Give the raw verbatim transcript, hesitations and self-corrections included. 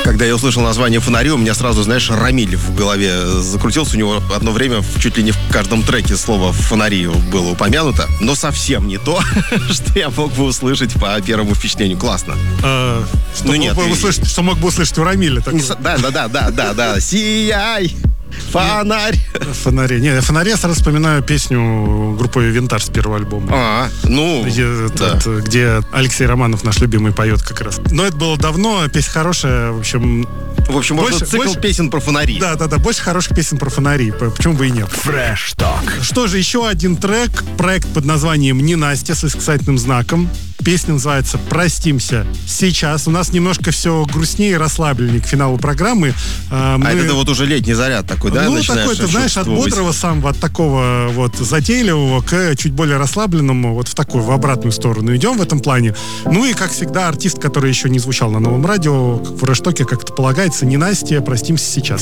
Когда я услышал название «Фонари», у меня сразу, знаешь, Рамиль в голове закрутился. У него одно время чуть ли не в каждом треке слово «фонари» было упомянуто. Но совсем не то, что я мог бы услышать по первому впечатлению. Классно. А, что, Ну, мог нет, бы и- услышать, что мог бы услышать у Рамиля. Не со- Да, да, да, да, да, да. Сияй, фонарь. Фонари. Не, фонари я сразу вспоминаю песню группы «Винтаж» с первого альбома. А, ну, Где, да. этот, где Алексей Романов, наш любимый, поет как раз. Но это было давно, песня хорошая, в общем... В общем, можно больше- цикл больше- песен про фонари. Да-да-да, больше хороших песен про фонари, по- почему бы и нет. Fresh Talk. Что же, еще один трек, проект под названием «Ненастья» с восклицательным знаком. Песня называется «Простимся сейчас». У нас немножко все грустнее и расслабленнее к финалу программы. А, мы- А это вот уже летний заряд такой, да? ну, начинаешь такой, ты знаешь, от чувствовать? бодрого самого, от такого вот затейливого к чуть более расслабленному, вот в такую, в обратную сторону идем в этом плане. Ну и, как всегда, артист, который еще не звучал на новом радио, в Fresh Talk'е, как это полагается, «Ненастья», «Простимся сейчас».